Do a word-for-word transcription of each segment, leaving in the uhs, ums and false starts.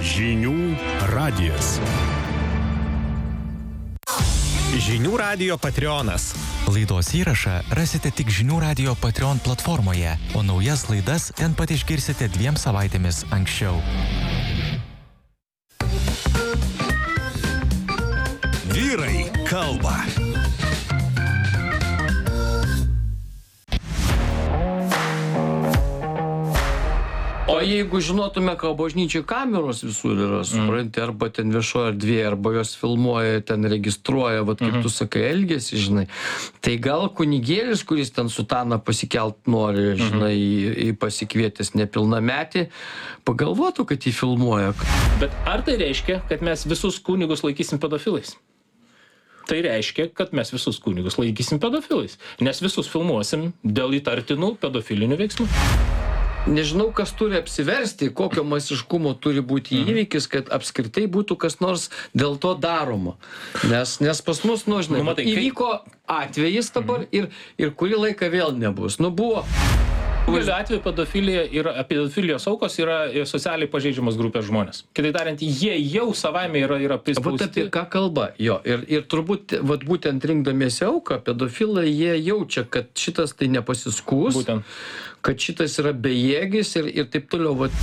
Žinių radijas. Žinių radijo Patreonas. Laidos įrašą rasite tik Žinių radijo Patreon platformoje, o naujas laidas ten pat išgirsite dviem savaitėmis anksčiau. Vyrai kalba. O jeigu žinotume, ką bažnyčiai kameros visur yra, supranti, arba ten viešoje erdvėje, arba jos filmuoja, ten registruoja, vat kaip tu sakai, elgesi, žinai, tai gal kunigėlis, kuris ten sutaną pasikelt nori, žinai, į pasikvietęs nepilnametį, pagalvotų, kad jį filmuoja. Bet ar tai reiškia, kad mes visus kunigus laikysim pedofilais? Tai reiškia, kad mes visus kunigus laikysim pedofilais, nes visus filmuosim dėl įtartinų pedofilinių veiksmų. Nežinau, kas turi apsiversti, kokio masiškumo turi būti įvykis, kad apskritai būtų kas nors dėl to daroma. Nes, nes pas mus, nu, žinai, nu, matai, įvyko atvejis dabar mhm. ir, ir kurį laiką vėl nebus. Nu, buvo... Daugeliu atveju pedofilija yra, pedofilijos aukos yra socialiai pažeidžiamos grupės žmonės. Kitaip tariant, jie jau savaime yra, yra prispausti. Vat apie ką kalba, jo. Ir, ir turbūt, vat būtent rinkdamiesi auką, pedofilai, jie jaučia, kad šitas tai nepasiskūs, būtent. Kad šitas yra bejėgis ir, ir taip toliau. Vat.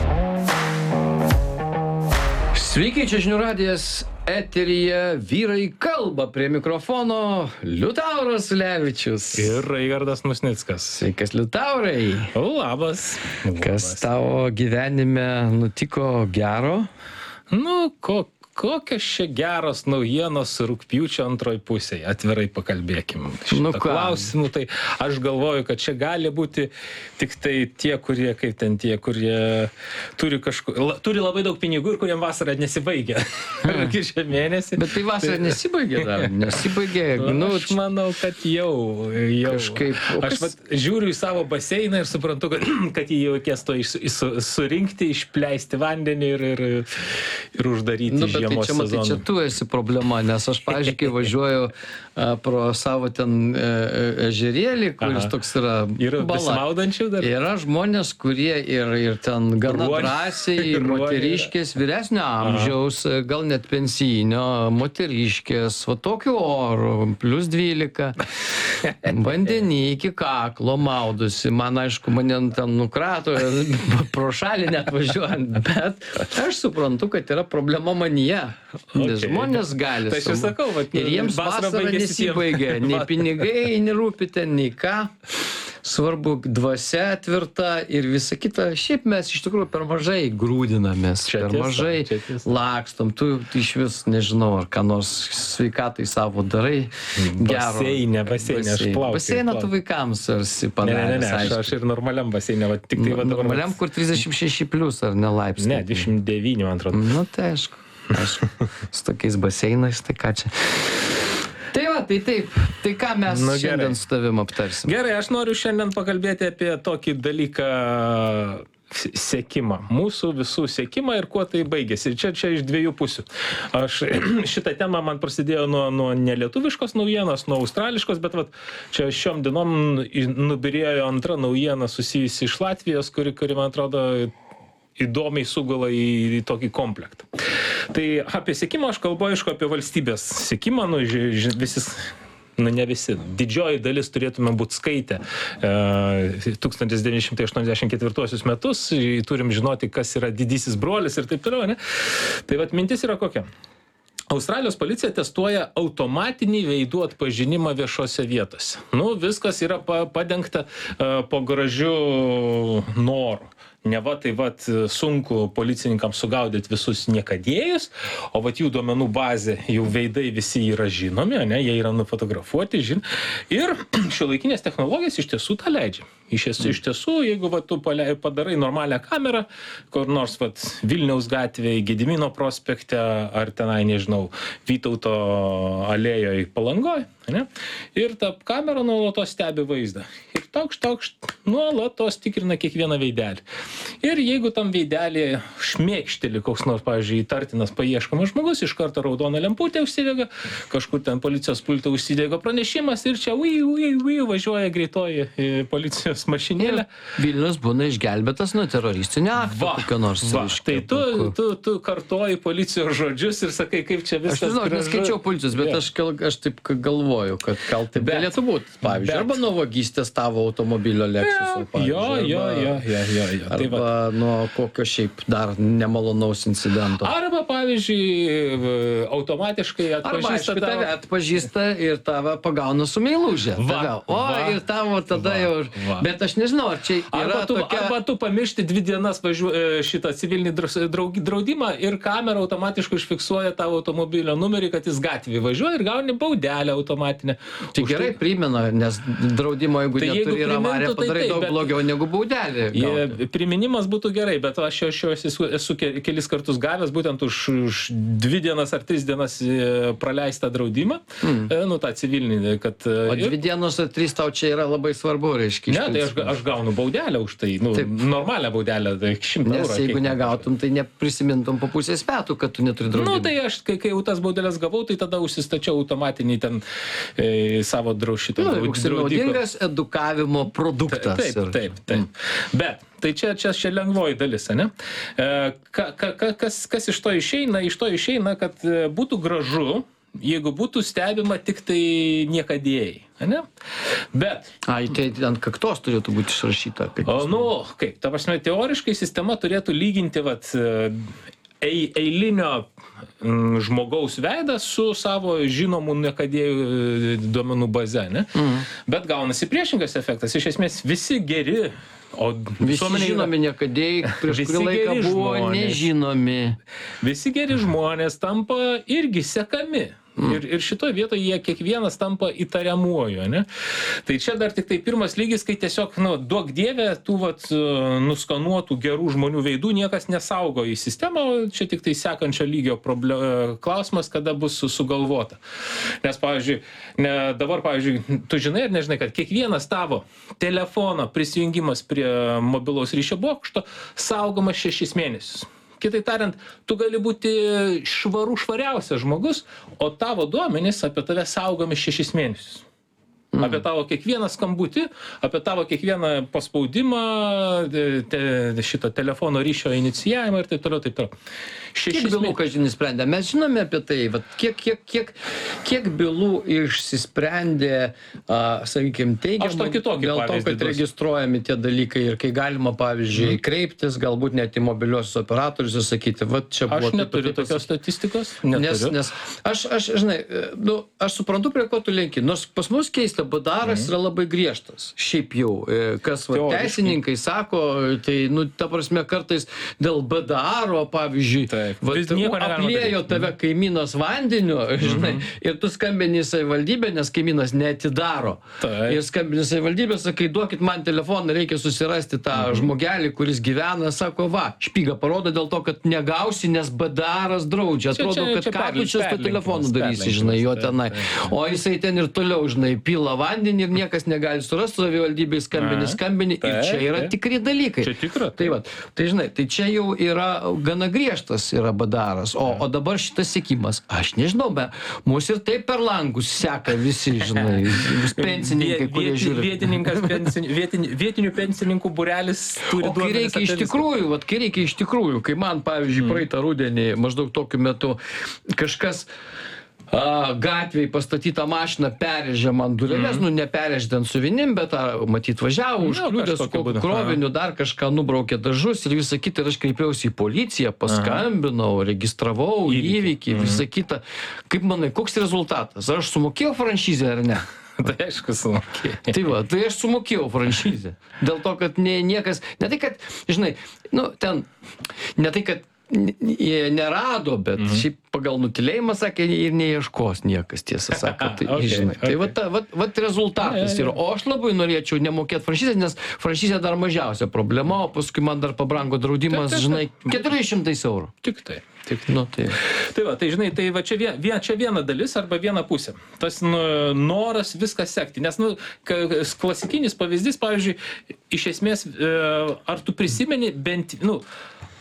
Sveiki, čia Žinių radijas eteryje Vyrai kalba, prie mikrofono Liutauras Ulevičius. Ir Raigardas Musnickas. Sveikas, Liutaurai. Labas. Kas tavo gyvenime nutiko gero? Nu, ko, kokios čia geros naujienos rugpjūčio antroj pusėje, atvirai pakalbėkim. Nu klausimų, tai aš galvoju, kad čia gali būti tik tai tie, kurie, kaip ten tie, kurie turi kažko, la, turi labai daug pinigų ir kuriem vasara nesibaigia. Rugpjūčio mėnesį. Bet tai vasara tai... nesibaigia dar, nesibaigia. Nu, aš manau, kad jau, jau. Kažkaip. Aš vat, žiūriu į savo baseiną ir suprantu, kad, kad jį jau reikės to iš, su, surinkti, išpleisti vandenį ir, ir, ir uždaryti nu, žiemą. Tai čia, matai, čia tu esi problema, nes aš, pavyzdžiui, kai važiuoju a, pro savo ten e, ežerėlį, kuris Aha. toks yra Yra besimaudančių dar? Yra žmonės, kurie ir, ir ten gana Ruonė. drąsiai, moteriškės, vyresnio amžiaus, Aha. gal net pensijinio, moteriškės, o tokiu oru, plus dvylika, vandenį iki kaklo maudusi. Man, aišku, mane ten nukrato, pro šalį net važiuojant, bet aš suprantu, kad yra problema manyje. Okay. Žmonės gali. Tai aš sakau, vat, ir jiems vasara nesibaigia. Nei pinigai nerūpite, nei ką. Svarbu dvasia tvirta ir visa kita. Šiaip mes iš tikrųjų per mažai grūdinamės, čia per tiesa, mažai lakstom. Tu iš vis nežinau, ar ką nors sveikatai savo darai. Baseinė, baseinė, aš plaukiu. Baseiną tu vaikams esi padaręs. Ne, ne, ne, aš, aš ir normaliam baseinė. Va, tik tai, va, normaliam, kur trisdešimt šeši plius, ar ne laipsniai? Ne, dvidešimt devyni, man atrodo. Nu, tai aišku. aišku. Su tokiais baseinais, tai ką čia... Tai va, tai taip. Tai ką mes nu, šiandien su tavim aptarsim? Gerai, aš noriu šiandien pakalbėti apie tokį dalyką sekimą. Mūsų visų sekimą ir kuo tai baigėsi. Čia, čia iš dviejų pusių. Aš, šitą temą man prasidėjo nuo, nuo nelietuviškos naujienos, nuo australiškos, bet vat, čia šiom dienom nubirėjo antra naujiena susijusi iš Latvijos, kuri, kuri man atrodo, įdomiai sugula į, į tokį komplektą. Tai apie sekimą aš kalbu, aišku, apie valstybės sekimą, nu, ž, ž, visis, nu, ne visi, didžioji dalis turėtume būti skaitę e, tūkstantis devyni šimtai aštuoniasdešimt ketvirtuosius metus, turim žinoti, kas yra didysis brolis ir taip toliau, ne? Tai vat mintis yra kokia. Australijos policija testuoja automatinį veidų atpažinimą viešose vietose. Nu, viskas yra pa, padengta uh, po gražiu noru. Neva tai vat sunku policininkams sugaudyti visus niekadėjus, o vat jų duomenų bazė, jų veidai visi yra žinomi, ne, jie yra nufotografuoti, žin. Ir šiuolaikinės technologijos iš tiesų tą leidžia. Iš, iš tiesų, jeigu vat, tu padarai normalią kamerą, kur nors vat, Vilniaus gatvėje, Gedimino prospekte, ar tenai, nežinau, Vytauto alėjoje Palangoje, ne? Ir ta kamera nuolatos stebi vaizdą. Ir taukšt, taukšt, nuolatos tikrina kiekvieną veidelį. Ir jeigu tam veidelį šmėkšteli koks nors, pavyzdžiui, įtartinas paieškomas žmogus, iš karto raudona lemputė užsidega, kažkur ten policijos pulte užsidega pranešimas ir čia ui, ui, ui, važiuoja greitoji policijos nors mašinėlę. Vilnius būna išgelbėtas nuo teroristinio akto. Va, kokio nors. va. Reiškia, Tai tu, kur- tu, tu kartoji policijos žodžius ir sakai, kaip čia Aš viskas nežinau, aš gražu. neskaičiau policijos, bet Jo. aš, gal- aš taip k- galvoju, kad gal taip Bet- galėtų būti. Pavyzdžiui, bet- arba nuo vagystės tavo automobilio Lexuso. pavyzdžiui, Jo, jo, arba- jo, jo, jo, jo. Tai va. Arba nuo kokio šiaip dar nemalonaus incidento. Arba, pavyzdžiui, automatiškai Arba, atpažįsta aišku, tave atpažįsta ir tave pagauna su meilužė. Va, Tave. O, va, ir tavo tada va, jau... va. Bet aš nežinau, ar čia yra Arba tu, tokia... arba tu pamiršti dvi dienas važiu, e, šitą civilinį dras- draug- draudimą ir kamera automatiškai užfiksuoja tavo automobilio numerį, kad jis gatvėje važiuoja ir gauni baudelę automatinę. Tai Už gerai primena, nes draudimo, jeigu Tai jeigu neturi ir avarija, primintų, tai padarai taip, daug bet- blogiau negu baudelė. gauti. Jie- Priminimas būtų gerai, bet aš aš jau esu, esu ke- kelis kartus gavęs būtent už, už dvi dienas ar tris dienas e, praleistą draudimą, mm. nu tą civilinį, kad... e, O ir- dvi dienos ar trys tau čia yra labai svarbu, reiškia. iš Ne, tai aš, principo. aš gaunu baudelę už tai, nu, Taip. normalią baudelę, tai šimtą eurų. Nes jeigu kiek- negautum, tai neprisimintum po pusės metų, kad tu neturi draudimo. Nu, tai aš, kai, kai jau tas baudelės gavau, tai tada užsistačiau automatinį ten e, savo draušitą Nu, koks ir naudingas edukavimo produktas. Taip, ir- taip, taip. Bet, tai čia, čia, čia lengvoji dalis, ne? E, ka, ka, ka, kas, kas iš to išeina? Iš to išeina, kad e, būtų gražu, jeigu būtų stebima tik tai niekadėjai, ne? Bet, Ai, tai ant kaktos turėtų būti išrašyta. Kad... o, nu, kaip, ta prasme, teoriškai sistema turėtų lyginti, vat, e, ei, eilinio mm, žmogaus veidą su savo žinomų nekadėjų e, duomenų baze, ne? Mhm. Bet gaunasi priešingas efektas. Iš esmės visi geri, o Visi visuomenė yra- žinomi niekadėjai, prieš Visi kurį laiką geri buvo žmonės. nežinomi. Visi geri žmonės tampa irgi sekami. Ir, ir šitoje vietoje jie kiekvienas tampa įtariamuoju, ne? Tai čia dar tik tai pirmas lygis, kai tiesiog, nu, duok dievė, tų vat, nuskanuotų gerų žmonių veidų niekas nesaugo į sistemą, o čia tik tai sekančio lygio problem, klausimas, kada bus su- sugalvota. Nes, pavyzdžiui, ne, dabar, pavyzdžiui, tu žinai ar nežinai, kad kiekvienas tavo telefono prisijungimas prie mobilaus ryšio bokšto saugomas šešis mėnesius. Kitai tariant, tu gali būti švarų švariausias žmogus, o tavo duomenys apie tave saugomi šešis mėnesius. Mm. Apie tavo kiekvieną skambutį, apie tavo kiekvieną paspaudimą, te, šito telefono ryšio inicijavimą ir taip toliau, taip toliau. Kiek bylų, ką žinai, sprendė? Mes žinome apie tai, vat, kiek, kiek, kiek, kiek bylų išsisprendė, a, sakykime, Aš teigiamai, tokį tokį dėl to, pavyzdį kad duosiu. registruojami tie dalykai ir kai galima, pavyzdžiui, mm. kreiptis, galbūt net į mobiliosius operatorius ir sakyti, va, čia buvo... Aš neturiu taip, tokios statistikos. Nes, Neturiu. nes aš, aš, žinai, nu, aš suprantu, prie ko tu lenki. Nors pas mus keista, badaras mm. yra labai griežtas. Šiaip jau, e, kas va, Teoriškai. teisininkai sako, tai, nu, ta prasme, kartais dėl badaro, pavyzdžiui, Taip. va, Vis nieko negalima apliejo daryti. tave kaimynas vandeniu, žinai, ir tu skambini į savivaldybę, nes kaimynas neatidaro. Taip. Ir skambini į savivaldybę, sakai, duokit man telefoną, reikia susirasti tą žmogelį, kuris gyvena, sako, va, špygą parodo dėl to, kad negausi, nes badaras draudžia. Čia- Atrodo, čia- kad čia ką tu perlenkimas, čia su tuo telefonu darysi, perlenkimas, žinai, jo taip, tenai. taip. O jisai ten ir toliau, žinai, pila vandenį ir niekas negali surasti, savivaldybei skambini, Na, skambini. Ir taip, čia yra taip. tikri dalykai. Čia tikra, Tai, va, tai žinai, tai čia jau yra gana griežtas yra badaras. O, o dabar šitas sekimas, aš nežinau, be, mūsų ir taip per langus seka visi, žinai, pensininkai, Vie- kurie vieti- žiūri. Vietininkas, pensin, vietin, vietinių pensininkų būrelis turi O kai duomenis reikia apie iš viską. tikrųjų, vat, kai reikia iš tikrųjų, kai man, pavyzdžiui, praeitą rudenį, maždaug tokiu metu, kažkas a, gatvėj pastatytą mašiną perėžė man dureles, mm. nu neperėžė ten su vinim, bet a, matyt važiavo, Nu, užkliudė su kažkokiu kokiu būdu. kroviniu, dar kažką nubraukė dažus ir visą kitą. Ir aš kreipiausi į policiją, paskambinau, registravau Įvykį. įvykį, visą kitą. Kaip manai, koks rezultatas? Ar aš sumokėjau franšizę ar ne? Tai aišku, sumokėjai. Tai va, tai aš sumokėjau franšizę. Dėl to, kad ne, niekas, ne tai, kad, žinai, nu, ten, ne tai, kad n- jie nerado, bet mm -hmm. šiaip pagal nutilėjimą sakė ir neieškos niekas, tiesą sakant. Tai, Okay, žinai, tai okay. va, ta, va, va rezultatas Ja, ja, ja. yra. O aš labai norėčiau nemokėti franšizės, nes franšizė dar mažiausia problema, o paskui man dar pabrango draudimas, Taip, taip, žinai, keturiais šimtais eurų. Tik tai. Tik Nu, tai. Tai va, tai žinai, tai va čia, vien, vien, čia viena dalis arba viena pusė. Tas nu, noras viską sekti. Nes, nu, ka- klasikinis pavyzdys, pavyzdžiui, iš esmės, e, ar tu prisimeni bent, nu,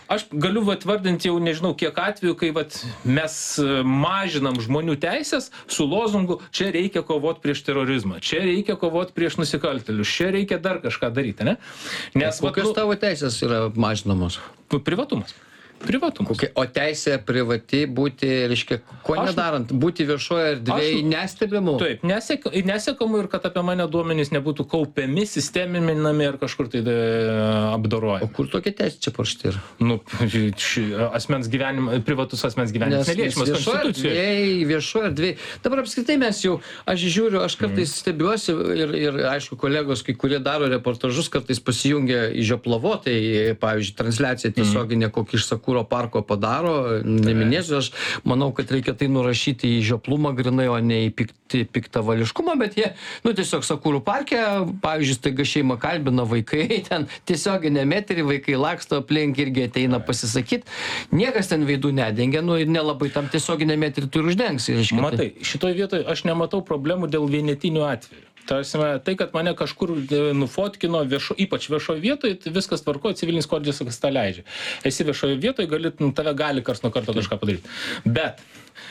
aš galiu vat vardinti jau nežinau kiek atvejų, kai vat mes mažinam žmonių teisės su lozungu, čia reikia kovoti prieš terorizmą, čia reikia kovoti prieš nusikaltėlius, čia reikia dar kažką daryti, ne? Nes kokios tavo teisės yra mažinamos? Privatumas. Privatumas. Kokia, o teisė privati būti, reiškia, ko aš... nedarant, būti viešoje erdvėje aš... nestebimu? Taip, nesek, nesekamu ir kad apie mane duomenys nebūtų kaupiami, sisteminami ir kažkur tai apdorojami. O kur tokia teisė čia parašyta yra? Nu, ši, asmens gyvenimas, privatus asmens gyvenimas neliečiamas konstitucijoje. Viešoje erdvėje. Dabar apskritai mes jau, aš žiūriu, aš kartais mm. stebiuosi ir, ir aišku, kolegos, kai kurie daro reportažus, kartais pasijungia į žioplavotai, pavyzdžiui, transliaciją tiesioginę mm. kokį iš Sakūro parko padaro, neminėsiu, aš manau, kad reikia tai nurašyti į žioplumą grinai, o ne į pikti, piktavališkumą, bet jie, nu, tiesiog Sakūrų parke, pavyzdžiui, staiga šeima kalbina vaikai, ten tiesioginė meterį, vaikai laksto aplink irgi ateina pasisakyti, niekas ten veidų nedengia, nu, ir nelabai tam tiesioginė meterį tu ir uždengsi. Matai, šitoj vietoj aš nematau problemų dėl vienetinių atvejų. Tarsime, tai, kad mane kažkur nufotkino, viešo, ypač viešoje vietoje, tai viskas tvarkoja, civilinis kodeksas tą leidžia. Esi viešoje vietoje, gali, tave gali kars nuo karto kažką padaryti. Bet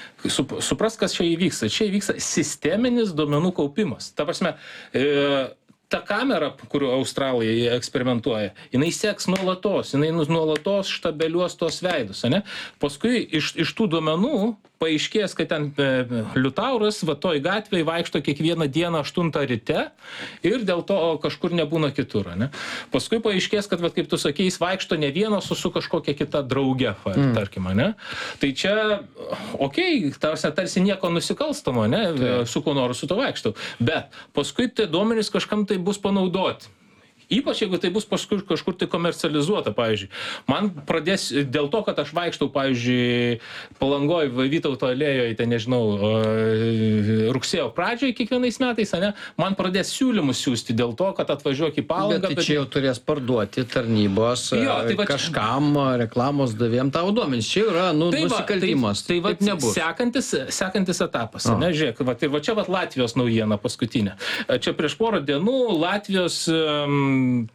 supras, kas čia įvyksta. Čia įvyksta sisteminis duomenų kaupimas. Ta prasme, e, ta kamera, kuriuo australai eksperimentuoja, jinai seks nuolatos, jinai nuolatos štabeliuos tos veidus, ne? Paskui iš, iš tų duomenų paaiškės, kad ten e, Liutauras va toj gatvėje vaikšto kiekvieną dieną aštuntą ryte ir dėl to kažkur nebūna kitur, ne? Paskui paaiškės, kad, va, kaip tu sakei, jis vaikšto ne vienas, o su kažkokia kita drauge, va, mm. tarkim, ne? Tai čia, okei, okay, tarsi, tarsi nieko nusikalstamo, ne? Tai. Su kuo noriu su to vaikštau. Bet paskui tie duomenys kažkam tai bus panaudoti. Ypač jeigu tai bus paskui kažkur tai komercializuota, pavyzdžiui. Man pradės dėl to, kad aš vaikštau, pavyzdžiui, Palangoj, Vytauto alėjoje, ten nežinau, rugsėjo pradžioje kiekvienais metais, ne, man pradės siūlymus siūsti dėl to, kad atvažiuok į Palangą. Bet tai čia jau turės parduoti tarnybos jo, tai va, kažkam reklamos davėjom tavo duomenys. Čia yra, nu, tai nusikaltimas. Va, tai, tai, tai nebus. Sekantis, sekantis etapas. Ne, žiūrėk, va, tai va čia va Latvijos naujiena paskutinė. Čia prieš porą dienų Latvijos um,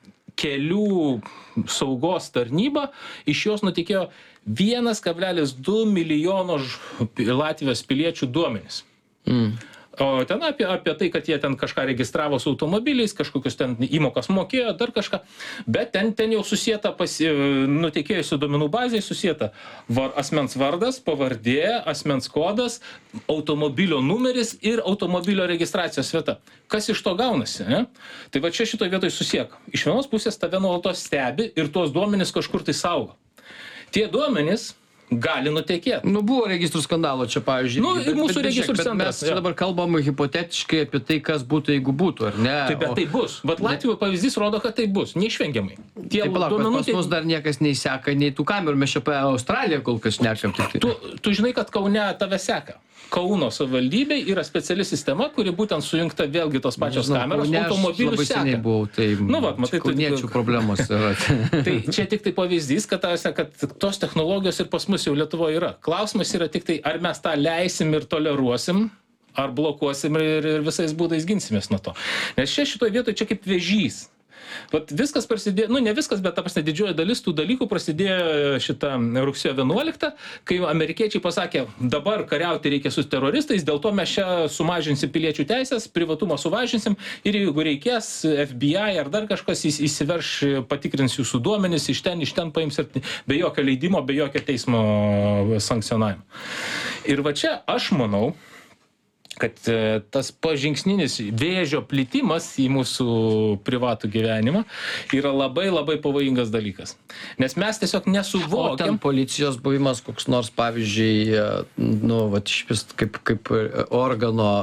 kelių saugos tarnyba, iš jos nutekėjo vienas kablelis du milijono Latvijos piliečių duomenys. Mm. O ten apie, apie tai, kad jie ten kažką registravo su automobiliais, kažkokius ten įmokas mokėjo, dar kažką, bet ten, ten jau susieta, pasi, nutekėjusių duomenų bazėje susieta var, asmens vardas, pavardė, asmens kodas, automobilio numeris ir automobilio registracijos vieta. Kas iš to gaunasi, ne? Tai va čia šitoje vietoje susiek. Iš vienos pusės tave nuolatos stebi ir tuos duomenis kažkur tai saugo. Tie duomenis gali nutekėti. Nu, buvo registrų skandalo čia, pavyzdžiui. Nu, ir mūsų bet, registrų bet centras. Mes čia dabar kalbam hipotetiškai apie tai, kas būtų, jeigu būtų, ar ne? Taip, bet o... tai bus. Bet Latvijos pavyzdys rodo, kad tai bus. Neišvengiamai. Tie taip, palauk, duomenų... Pas mus dar niekas neįseka, nei tų kamerų. Mes čia apie Australiją kol kas šnekam. Tu, tu žinai, kad Kaune tave seka. Kauno savivaldybei yra speciali sistema, kuri būtent sujungta vėlgi tos pačios Žinau, kameros, automobilių seka. Seniai buvau, tai nu, va, matai, kauniečių problemos yra. Tai čia tik tai pavyzdys, kad, kad tos technologijos ir pas mus jau Lietuvoje yra. Klausimas yra tik tai, ar mes tą leisim ir toleruosim, ar blokuosim ir, ir visais būdais ginsimės nuo to. Nes čia šitoje vietoje čia kaip vėžys. Vat viskas prasidėjo, nu ne viskas, bet ta prasme didžioji dalis tų dalykų prasidėjo šitą rugsėjo vienuoliktą, kai amerikiečiai pasakė, dabar kariauti reikia su teroristais, dėl to mes čia sumažinsim piliečių teisės, privatumą suvažinsim ir jeigu reikės, F B I ar dar kažkas įsiverš, patikrins jūsų duomenis, iš ten, iš ten paims ir be jokio leidimo, be jokio teismo sankcionavimo. Ir va čia aš manau, kad tas pažingsninis vėžio plitimas į mūsų privatų gyvenimą yra labai labai pavojingas dalykas. Nes mes tiesiog nesuvokiam. O ten policijos buvimas koks nors, pavyzdžiui, nu, va, šis kaip, kaip organo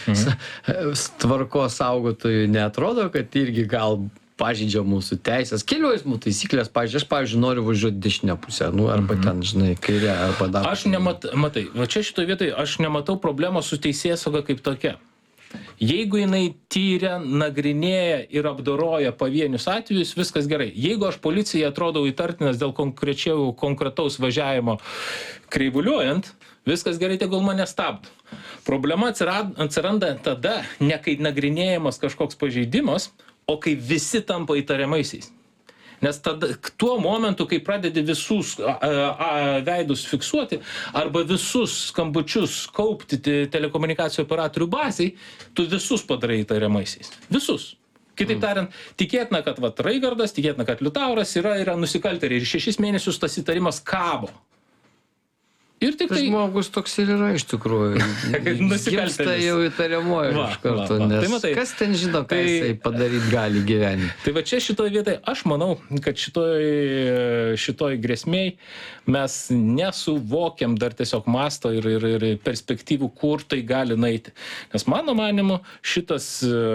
mhm. tvarkos saugotojų neatrodo, kad irgi gal pažeidžia mūsų teisės, kelių eismų taisyklės, pavyzdžiui, aš, pavyzdžiui, noriu važiuoti dešinę pusę, nu, arba mm-hmm. ten, žinai, kairę, arba dar. Aš nemat, matai, va čia šitoje vietoje aš nematau problemos su teisėsauga kaip tokia. Jeigu jinai tyria, nagrinėja ir apdoroja pavienius atvejus, viskas gerai. Jeigu aš policijai atrodau įtartinas dėl konkretaus važiavimo kreivuliuojant, viskas gerai, tegul mane stabdo. Problema atsiranda tada, ne kai nagrinėjamas kažkoks pažeidimas, o kai visi tampa įtariamaisiais. Nes tada, tuo momentu, kai pradedi visus a, a, veidus fiksuoti arba visus skambučius kaupti telekomunikacijų operatorių baziai, tu visus padarai įtariamaisiais. Visus. Kitaip tariant, tikėtina, kad vat, Raigardas, tikėtina, kad Liutauras yra, yra nusikaltėliai ir šešis mėnesius tas įtarimas kabo. Ir tik tai... Žmogus toks ir yra iš tikrųjų. Gimsta jau įtariamojo iš karto, va, va. Nes tai matai, kas ten žino, ką tai, jisai padaryti gali gyvenime. Tai va čia šitoj vietai, aš manau, kad šitoj, šitoj grėsmėj mes nesuvokiam dar tiesiog masto ir, ir, ir perspektyvų, kur tai gali naiti. Nes mano manimu, šitas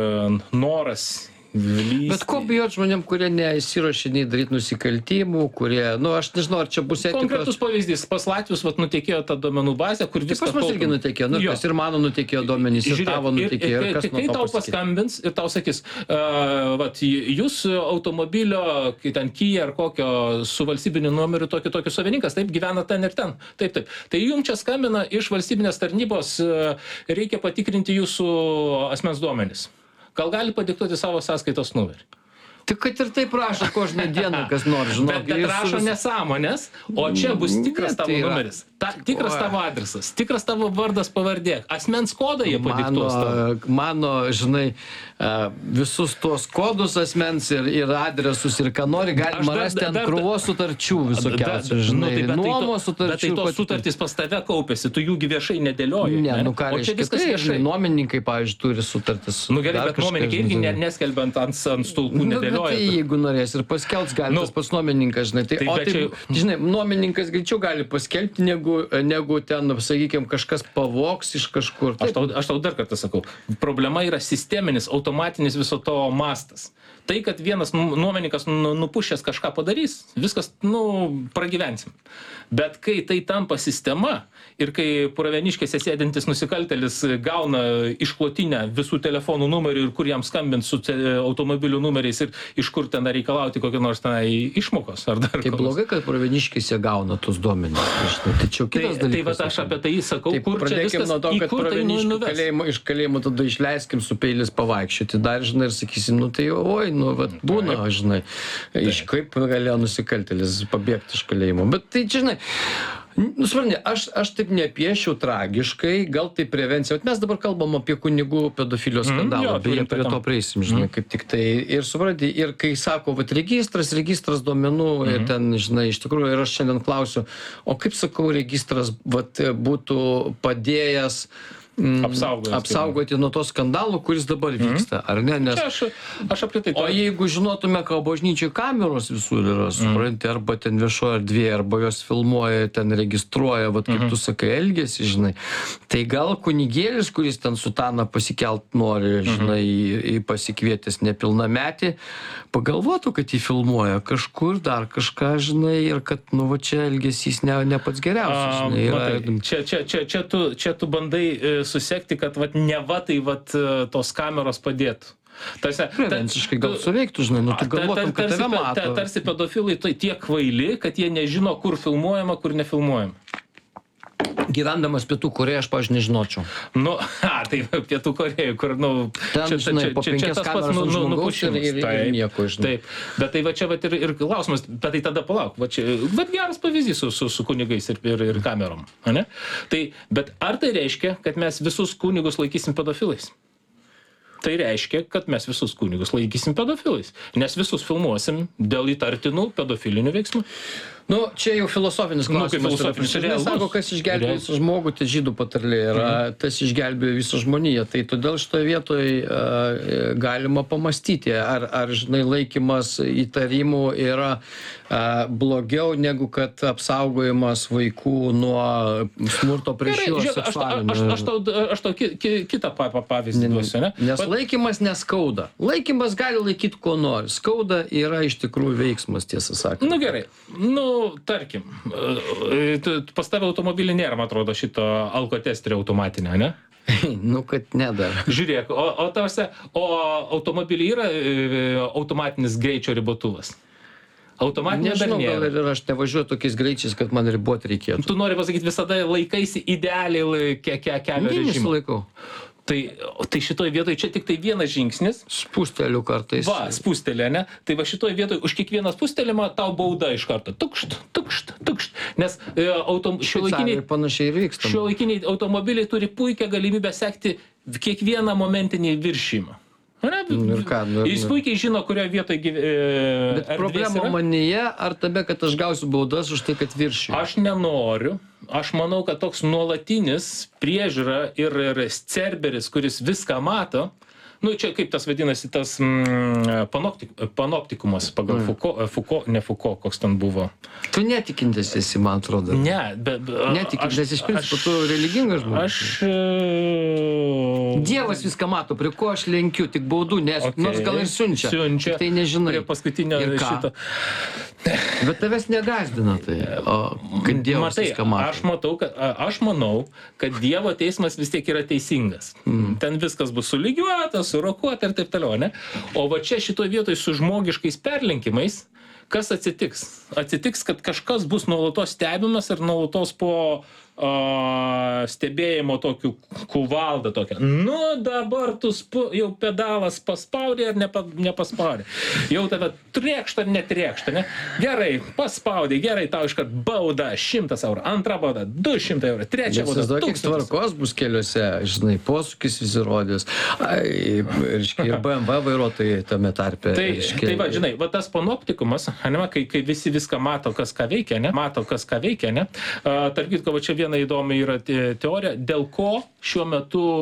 noras Lysti. Bet ko bijot žmonėm, kurie neįsiruošia nei daryti nusikaltimų, kurie, nu, aš nežinau, ar čia bus etikos... Konkretus pavyzdys, pas Latvius vat, nutekėjo tą duomenų bazę, kur viskas... Pas mus irgi nutekėjo, nu, kas ir mano nutekėjo duomenys, ir tavo nutekėjo, ir, ir, ir kas nuo to pasakė. Kai tau paskambins ir tau sakys, uh, vat, jūs automobilio, kai ten Kia ar kokio su valstybiniu numeriu tokio, tokio savininkas, taip, gyvena ten ir ten, taip, taip. Tai jums čia skambina iš valstybinės tarnybos, uh, reikia patikrinti jūsų asmens duomenis. Gal gali padiktuoti savo sąskaitos numerį? Tik kad ir taip rašo kožną dieną, kas nors, žinok. Bet, bet rašo vis... nesąmonės, o čia bus tikras tavo tai numeris. Ta, tikras tavo adresas, tikras tavo vardas pavardė. Asmens kodą jie padiktuos tavo. Mano, žinai, visus tuos kodus asmens ir, ir adresus ir ką nori, galima dar, rasti ant krūvos sutarčių visokiausių, žinai, nu, tai, nuomos sutarčių. Bet tai tos pat... sutartys pas tave kaupėsi, tu jųgi viešai nedėlioji. Ne, ne? Nu ką reiškia, tai, žinai, nuomininkai, pavyzdžiui, turi sutartis. Nu gerai, bet nuomininkai irgi neskelbiant ant, ant stulpų nedėlioja. Nu, tai jeigu norės ir paskelbs, gali nu, tas pats nuomininkas, žinai. Tai, tai, o, tai, čia... žinai, nuomininkas greičiau gali paskelbti, negu, negu ten, sakykime, kažkas pavogs iš kažkur. Aš tau, aš tau dar kartą sakau, problema yra sisteminis, automatinis viso to mastas. Tai, kad vienas nuomininkas nupušęs kažką padarys, viskas, nu, pragyvensim. Bet kai tai tampa sistema ir kai Pravieniškėse sėdintis nusikaltėlis gauna išklotinę visų telefonų numerių ir kur jam skambint su automobilių numeriais ir iš kur ten reikalauti kokio nors tenai išmokos ar dar. Tai blogai, kad Pravieniškėse gauna tus duomenis. Tai čia kitas tai, dalykas. Tai va aš apie tai sakau, taip, kur čia viskas, nuo to, kad į kur tai nuves. Kalėjimo, iš kalėjimo tada išleiskim su peilis pavaikščioti. Dar, žinai, ir sakysim, nu tai oi, nu, vat, būna, žinai, iš kaip galėjo nusikaltėlis pabėgti iš kalėjimo. Bet tai, žinai, nu, svarni, aš, aš taip nepiešiau tragiškai, gal tai prevencija, bet mes dabar kalbam apie kunigų pedofilijos skandalą, mm, beje, prie to prieisim, žinai, mm. kaip tik tai, ir supranti, ir kai sako, vat, registras, registras duomenų, mm. ir ten, žinai, iš tikrųjų, ir aš šiandien klausiu, o kaip, sakau, registras, vat, būtų padėjęs Apsaugoti, apsaugoti nuo to skandalo, kuris dabar vyksta, mm. ar ne? Nes... Čia aš, aš apie tai... O jeigu žinotume, ką bažnyčiai kameros visur yra, supranti, mm. arba ten viešoje erdvėje, arba jos filmuoja, ten registruoja, vat, kaip mm. tu sakai, elgesi, žinai, tai gal kunigėlis, kuris ten sutaną pasikelt nori, žinai, mm. į pasikvietęs nepilnametį, pagalvotų, kad jį filmuoja kažkur dar kažką, žinai, ir kad, nu, va, čia elgesys ne, ne pats geriausias, žinai. Yra... Matai, čia, čia, čia, čia, tu, čia tu bandai susekti, kad vat, neva tai vat, tos kameros padėtų. Tarsi, prevenciškai gal suveiktų, žinai, nu tu galvotum, kad tave mato. Tarsi pedofilai tai tiek kvaili, kad jie nežino, kur filmuojama, kur nefilmuojama. Gyvendamas Pietų Korėją, aš, pavyzdžiui, nežinočiau. Nu, a, tai Pietų Korėjų, kur, nu... Ten, čia, žinai, po penkias kameras ant žmogaus ir, ir, ir nieko, žinai. Taip, bet tai va čia va ir, ir klausimas, bet tai tada palauk, va čia, bet geras pavyzdys su, su, su kunigais ir, ir, ir kamerom, ne? Tai, bet ar tai reiškia, kad mes visus kunigus laikysim pedofilais? Tai reiškia, kad mes visus kunigus laikysim pedofilais, nes visus filmuosim dėl įtartinų pedofilinių veiksmų. Nu, čia jau filosofinis klausimas. Nu, filosofinis yra. Sako, kas išgelbėjo visą žmogų, tai žydų patarlė yra, mhm. tas išgelbėjo visą žmoniją. Tai todėl šitoje vietoje uh, galima pamastyti, ar, ar žinai, laikymas įtarimų yra uh, blogiau negu kad apsaugojimas vaikų nuo smurto prieš juos seksualinio. Aš, aš, aš tau, aš tau ki, ki, kitą pa, pa, pavyzdį duosiu, ne? Nes Pat... laikymas neskauda. Laikymas gali laikyti, ko nori. Skauda yra iš tikrųjų veiksmas, tiesą sakant. Nu gerai. Nu, tarkim, pas tave automobilį nėra, man atrodo, šito alkotesterio automatinio, ne? Nu, kad ne dar. Žiūrėk, o, o, tavse, o automobilį yra automatinis greičio ribotuvas? Automatinė dar nėra. Gal ir aš nevažiuoju tokiais greičiais, kad man ribot reikėtų. Tu nori pasakyti, visada laikaisi idealiai ke, ke, kelio režimo. Laikau. Tai, tai šitoj vietoj čia tik tai vienas žingsnis. Spusteliu kartais. Va, spustelė, ne? Tai va šitoj vietoj už kiekvieną spustelėjimą tau bauda iš karto. Tukšt, tukšt, tukšt. Nes e, autom, šiuolaikiniai, panašiai ir vyksta. šiuolaikiniai automobiliai turi puikią galimybę sekti kiekvieną momentinį viršymą. Ir ką, nu, Jis puikiai žino, kurioje vietoje gyve, e, Bet problema manyje, ar tame, kad aš gausiu baudas už tai, kad viršiu? Aš nenoriu. Aš manau, kad toks nuolatinis priežiūra ir, ir cerberis, kuris viską mato, nu čia kaip tas vadinasi, tas mm, panoptik, panoptikumas pagal mm. Foucault, Foucault, ne Foucault, koks ten buvo. Tu netikintis esi, man atrodo. Ne, bet... Netikintis, iš principo, tu religingas žmogus. Aš... E... Dievas viską mato, prie ko aš lenkiu, tik baudų, nes Okay. nors gal ir siunčia. Siunčia. Tai nežinai. Prie paskutinio šito. Bet tavęs negazdina tai, o, kad Dievas Matai, viską mato. aš matau, kad, aš manau, kad Dievo teismas vis tiek yra teisingas. Mm. Ten viskas bus sulygiuota, surokuota ir taip toliau, ne? O va čia šitoje vietoje su žmogiškais perlenkimais, kas atsitiks? Atsitiks, kad kažkas bus nuolatos stebimas ir nuolatos po uh, stebėjimo tokių kuvaldą tokią. Nu, dabar tu spu, jau pedalas paspaudė ar nepa, nepaspaudė. Jau tave trėkšta ar netrėkšta, ne? Gerai, paspaudė, gerai, tau iškart bauda šimtas eurų, antra bauda du šimtai eurų, trečia bauda tūkstantis. Tvarkos bus keliuose, žinai, posūkis įsirodys. Ai, reiškia, ir B M W vairuotojai tame tarpe. Tai, reiškia, tai va, žinai, va tas panoptikumas, anima, kai, kai visi viską mato, kas ką veikia, ne? Mato, kas ką veikia, ne? Uh, tarp kitko, va čia viena įdomi yra te, teorija, dėl ko šiuo metu